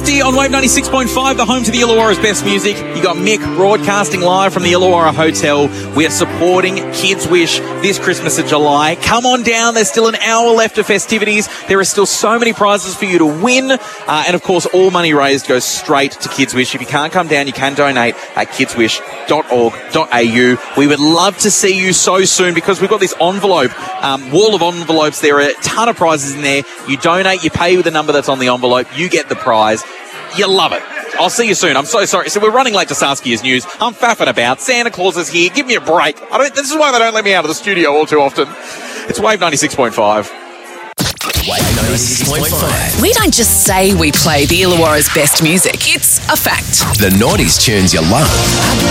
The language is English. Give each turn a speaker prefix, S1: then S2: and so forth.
S1: 50 on Wave 96.5, the home to the Illawarra's best music. You got Mick broadcasting live from the Illawarra Hotel. We are supporting Kids Wish this Christmas of July. Come on down. There's still an hour left of festivities. There are still so many prizes for you to win. And of course, all money raised goes straight to Kids Wish. If you can't come down, you can donate at kidswish.org.au. We would love to see you so soon because we've got this envelope, wall of envelopes. There are a ton of prizes in there. You donate, you pay with the number that's on the envelope, you get the prize. You love it. I'll see you soon. I'm so sorry. So we're running late to Saskia's news. I'm faffing about. Santa Claus is here. Give me a break. This is why they don't let me out of the studio all too often. It's Wave 96.5.
S2: Wave 96.5.
S3: We don't just say we play the Illawarra's best music. It's a fact.
S2: The 90s tunes you love.